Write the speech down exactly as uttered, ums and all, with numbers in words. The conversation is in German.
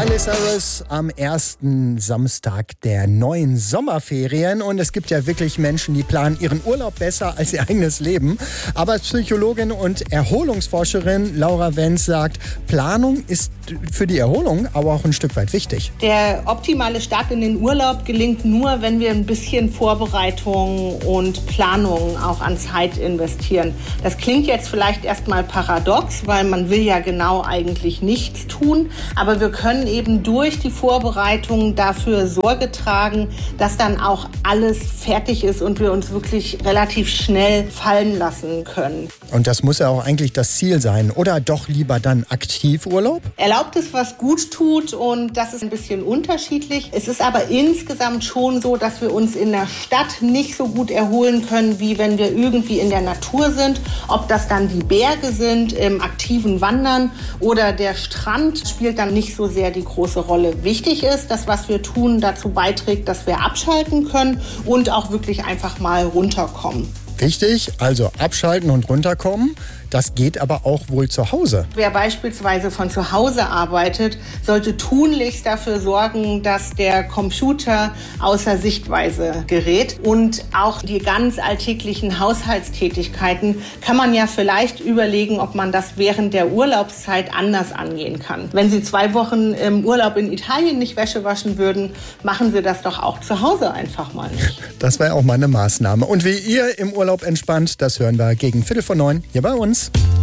Miley Cyrus am ersten Samstag der neuen Sommerferien. Und es gibt ja wirklich Menschen, die planen ihren Urlaub besser als ihr eigenes Leben. Aber Psychologin und Erholungsforscherin Laura Wenz sagt, Planung ist für die Erholung aber auch ein Stück weit wichtig. Der optimale Start in den Urlaub gelingt nur, wenn wir ein bisschen Vorbereitung und Planung auch an Zeit investieren. Das klingt jetzt vielleicht erstmal paradox, weil man will ja genau eigentlich nichts tun. Aber wir können eben durch die Vorbereitung dafür Sorge tragen, dass dann auch alles fertig ist und wir uns wirklich relativ schnell fallen lassen können. Und das muss ja auch eigentlich das Ziel sein. Oder doch lieber dann Aktivurlaub? Erlaubt ist, was gut tut, und das ist ein bisschen unterschiedlich. Es ist aber insgesamt schon so, dass wir uns in der Stadt nicht so gut erholen können, wie wenn wir irgendwie in der Natur sind. Ob das dann die Berge sind, im aktiven Wandern oder der Strand, spielt dann nicht so sehr die große Rolle. Wichtig ist, dass was wir tun dazu beiträgt, dass wir abschalten können und auch wirklich einfach mal runterkommen. Wichtig, also abschalten und runterkommen. Das geht aber auch wohl zu Hause. Wer beispielsweise von zu Hause arbeitet, sollte tunlichst dafür sorgen, dass der Computer außer Sichtweise gerät. Und auch die ganz alltäglichen Haushaltstätigkeiten kann man ja vielleicht überlegen, ob man das während der Urlaubszeit anders angehen kann. Wenn Sie zwei Wochen im Urlaub in Italien nicht Wäsche waschen würden, machen Sie das doch auch zu Hause einfach mal nicht. Das wäre auch mal eine Maßnahme. Und wie ihr im Urlaub entspannt, das hören wir gegen Viertel vor neun hier bei uns.